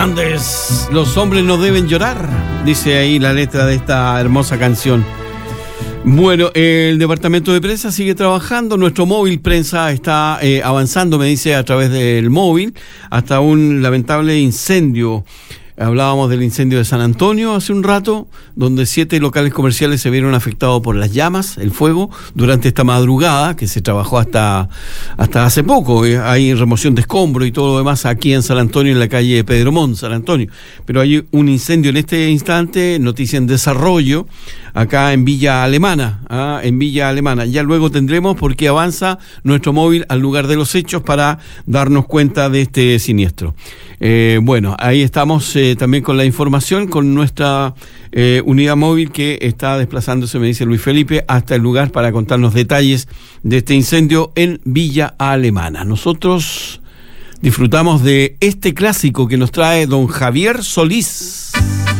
Andes, los hombres no deben llorar, dice ahí la letra de esta hermosa canción. Bueno, el departamento de prensa sigue trabajando, nuestro móvil prensa está avanzando, me dice, a través del móvil, hasta un lamentable incendio. Hablábamos del incendio de San Antonio hace un rato, donde 7 locales comerciales se vieron afectados por las llamas, el fuego, durante esta madrugada, que se trabajó hasta hace poco. Hay remoción de escombros y todo lo demás aquí en San Antonio, en la calle Pedro Montt, San Antonio. Pero hay un incendio en este instante, noticia en desarrollo, acá en Villa Alemana, en Villa Alemana. Ya luego tendremos por qué avanza nuestro móvil al lugar de los hechos para darnos cuenta de este siniestro. Bueno, ahí estamos también con la información, con nuestra unidad móvil que está desplazándose, me dice Luis Felipe, hasta el lugar para contarnos detalles de este incendio en Villa Alemana. Nosotros disfrutamos de este clásico que nos trae don Javier Solís.